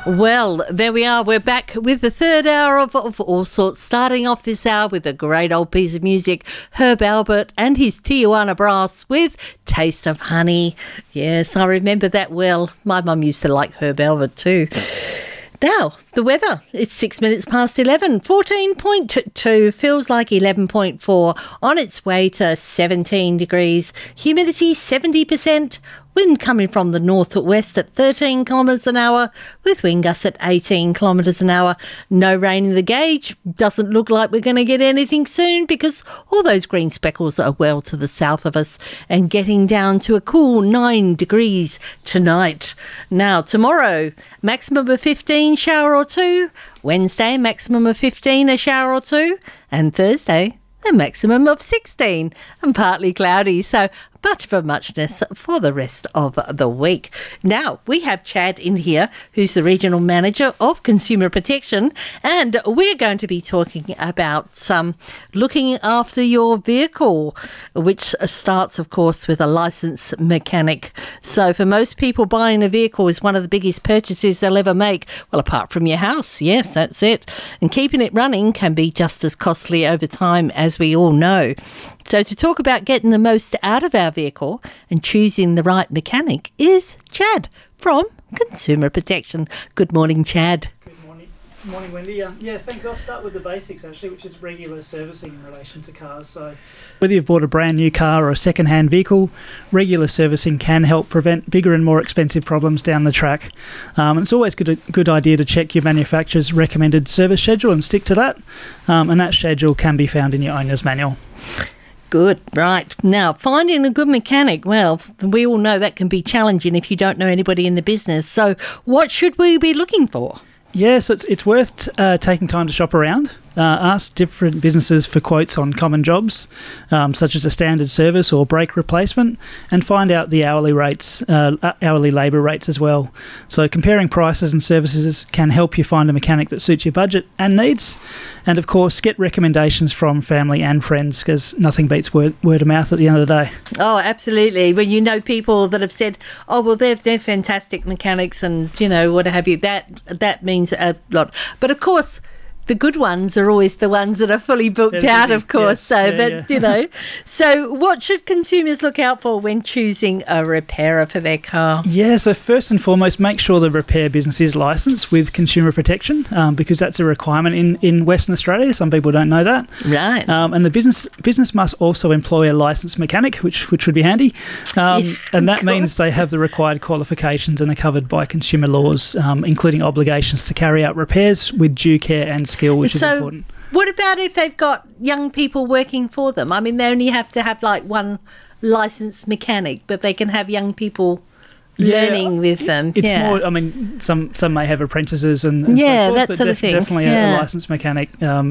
Well, there we are. We're back with the third hour of All Sorts, starting off this hour with a great old piece of music, Herb Alpert and his Tijuana Brass with Taste of Honey. Yes, I remember that well. My mum used to like Herb Alpert too. Now, the weather. It's 6 minutes past 11, 14.2, feels like 11.4, on its way to 17 degrees, humidity 70%, wind coming from the northwest at 13 kilometres an hour, with wind gusts at 18 kilometres an hour. No rain in the gauge. Doesn't look like we're going to get anything soon because all those green speckles are well to the south of us and getting down to a cool 9 degrees tonight. Now, tomorrow, maximum of 15, shower or two. Wednesday, maximum of 15, a shower or two. And Thursday, a maximum of 16 and partly cloudy. So much of a muchness for the rest of the week. Now, we have Chad in here, who's the Regional Manager of Consumer Protection, and we're going to be talking about looking after your vehicle, which starts, of course, with a licensed mechanic. So for most people, buying a vehicle is one of the biggest purchases they'll ever make. Well, apart from your house, yes, that's it. And keeping it running can be just as costly over time, as we all know. So to talk about getting the most out of our vehicle and choosing the right mechanic is Chad from Consumer Protection. Good morning, Chad. Good morning. Good morning, Wendy. Thanks. I'll start with the basics, actually, which is regular servicing in relation to cars. So whether you've bought a brand new car or a second-hand vehicle, regular servicing can help prevent bigger and more expensive problems down the track. And it's always a good idea to check your manufacturer's recommended service schedule and stick to that. And that schedule can be found in your owner's manual. Good, right. Now, finding a good mechanic, well, we all know that can be challenging if you don't know anybody in the business. So what should we be looking for? Yes, it's worth taking time to shop around. Ask different businesses for quotes on common jobs, such as a standard service or brake replacement, and find out the hourly rates, hourly labour rates as well. So comparing prices and services can help you find a mechanic that suits your budget and needs. And of course, get recommendations from family and friends, because nothing beats word of mouth at the end of the day. Oh, absolutely. When you know people that have said, oh, well, they're fantastic mechanics and, you know, what have you, that means a lot. But of course, the good ones are always the ones that are fully booked out, of course. Yes. You know. So what should consumers look out for when choosing a repairer for their car? Yeah, so first and foremost, make sure the repair business is licensed with Consumer Protection, because that's a requirement in Western Australia. Some people don't know that. Right. And the business must also employ a licensed mechanic, which would be handy. And that means they have the required qualifications and are covered by consumer laws, including obligations to carry out repairs with due care and skill, which is important. What about if they've got young people working for them? I mean, they only have to have like one licensed mechanic, but they can have young people learning with them. It's more, I mean, some may have apprentices and so forth, that sort of thing. Definitely a licensed mechanic